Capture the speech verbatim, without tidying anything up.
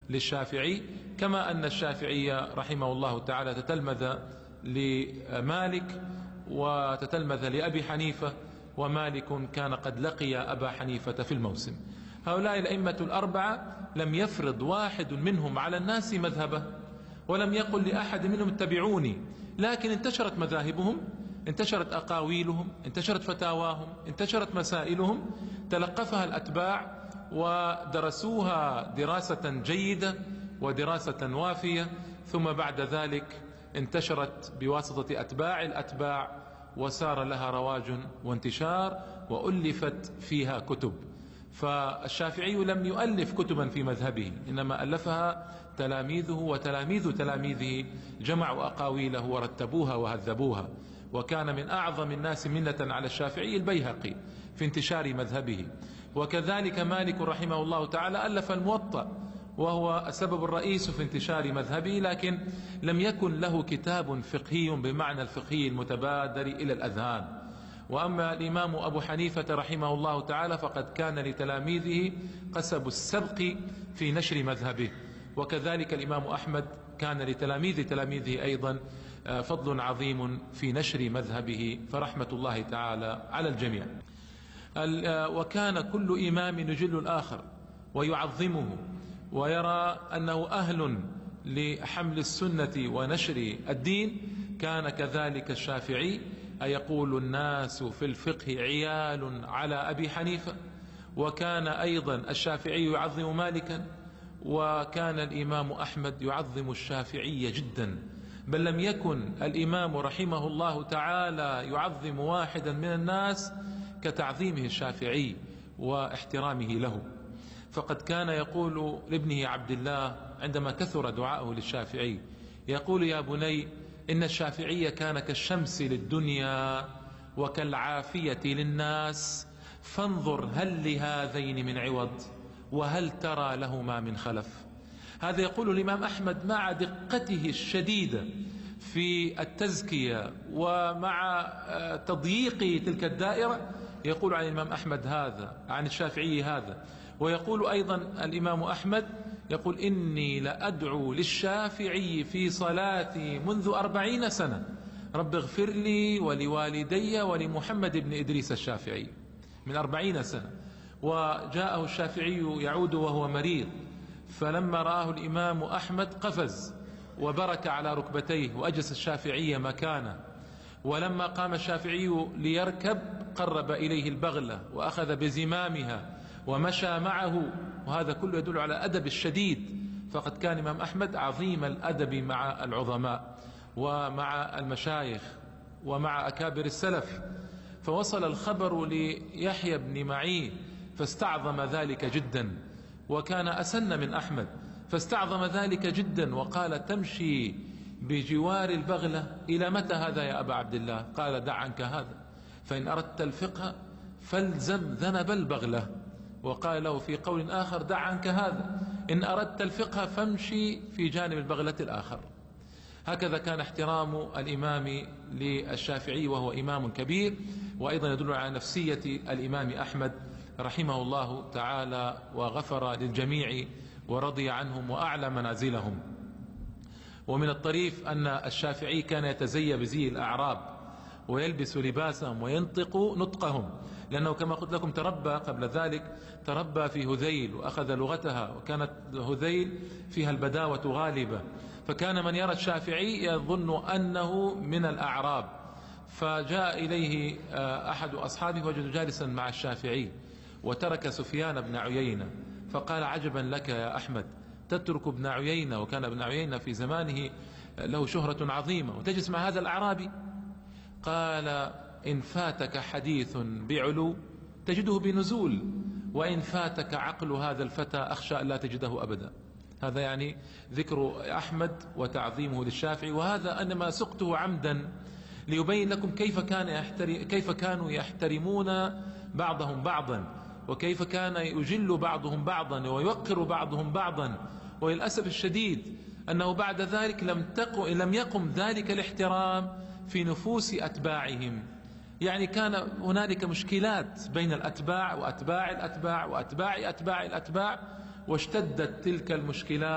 للشافعي، كما أن الشافعي رحمه الله تعالى تتلمذ لمالك وتتلمذ لأبي حنيفة، ومالك كان قد لقي أبا حنيفة في الموسم. هؤلاء الأئمة الأربعة لم يفرض واحد منهم على الناس مذهبه، ولم يقل لأحد منهم اتبعوني، لكن انتشرت مذاهبهم، انتشرت أقاويلهم، انتشرت فتاواهم، انتشرت مسائلهم، تلقفها الأتباع ودرسوها دراسة جيدة ودراسة وافية، ثم بعد ذلك انتشرت بواسطة أتباع الأتباع وسار لها رواج وانتشار، وألفت فيها كتب. فالشافعي لم يؤلف كتبا في مذهبه، إنما ألفها تلاميذه وتلاميذ تلاميذه، جمعوا أقاويله ورتبوها وهذبوها. وكان من أعظم الناس منة على الشافعي البيهقي في انتشار مذهبه. وكذلك مالك رحمه الله تعالى ألف الموطأ، وهو السبب الرئيس في انتشار مذهبه، لكن لم يكن له كتاب فقهي بمعنى الفقهي المتبادر إلى الأذهان. وأما الإمام أبو حنيفة رحمه الله تعالى فقد كان لتلاميذه قسب السبق في نشر مذهبه، وكذلك الإمام أحمد كان لتلاميذ تلاميذه أيضا فضل عظيم في نشر مذهبه، فرحمة الله تعالى على الجميع. وكان كل إمام يجل الآخر ويعظمه ويرى أنه أهل لحمل السنة ونشر الدين. كان كذلك الشافعي، أيقول الناس في الفقه عيال على أبي حنيفة، وكان أيضا الشافعي يعظم مالكا، وكان الإمام أحمد يعظم الشافعي جدا، بل لم يكن الإمام رحمه الله تعالى يعظم واحدا من الناس كتعظيمه الشافعي واحترامه له. فقد كان يقول لابنه عبد الله عندما كثر دعاءه للشافعي، يقول: يا بني، إن الشافعي كان كالشمس للدنيا وكالعافية للناس، فانظر هل لهذين من عوض وهل ترى لهما من خلف. هذا يقول الإمام أحمد مع دقته الشديدة في التزكية ومع تضييق تلك الدائرة، يقول عن الإمام أحمد هذا، عن الشافعي هذا. ويقول أيضا الإمام أحمد، يقول: إني لأدعو للشافعي في صلاتي منذ أربعين سنة، رب اغفر لي ولوالدي ولمحمد بن إدريس الشافعي، من أربعين سنة. وجاءه الشافعي يعود وهو مريض، فلما رآه الإمام أحمد قفز وبرك على ركبتيه وأجلس الشافعي مكانه. ولما قام الشافعي ليركب قرب إليه البغلة وأخذ بزمامها ومشى معه، وهذا كله يدل على أدب الشديد. فقد كان الإمام أحمد عظيم الأدب مع العظماء ومع المشايخ ومع أكابر السلف. فوصل الخبر ليحيى بن معين فاستعظم ذلك جدا، وكان أسن من أحمد فاستعظم ذلك جدا، وقال: تمشي بجوار البغلة إلى متى هذا يا أبا عبد الله؟ قال: دع عنك هذا، فإن أردت الفقه فالزم ذنب البغلة. وقال له في قول آخر: دع عنك هذا، إن أردت الفقه فامشي في جانب البغلة الآخر. هكذا كان احترام الإمام للشافعي، وهو إمام كبير، وأيضا يدل على نفسية الإمام أحمد رحمه الله تعالى، وغفر للجميع ورضي عنهم وأعلى منازلهم. ومن الطريف أن الشافعي كان يتزي بزي الأعراب ويلبس لباسهم وينطق نطقهم، لأنه كما قلت لكم تربى قبل ذلك، تربى في هذيل وأخذ لغتها، وكانت هذيل فيها البداوة غالبة، فكان من يرى الشافعي يظن أنه من الأعراب. فجاء إليه أحد أصحابه وجد جالسا مع الشافعي وترك سفيان بن عيينة، فقال: عجبا لك يا أحمد، تترك ابن عيينة، وكان ابن عيينة في زمانه له شهرة عظيمة، وتجلس مع هذا الأعرابي؟ قال: إن فاتك حديث بعلو تجده بنزول، وإن فاتك عقل هذا الفتى أخشى أن لا تجده أبدا. هذا يعني ذكر أحمد وتعظيمه للشافعي، وهذا أنما سقته عمدا ليبين لكم كيف كان يحترم كيف كانوا يحترمون بعضهم بعضا، وكيف كان يجل بعضهم بعضا ويوقر بعضهم بعضا. وللأسف الشديد أنه بعد ذلك لم تقم لم يقم ذلك الاحترام في نفوس أتباعهم. يعني كان هنالك مشكلات بين الأتباع وأتباع الأتباع وأتباع أتباع الأتباع، واشتدت تلك المشكلات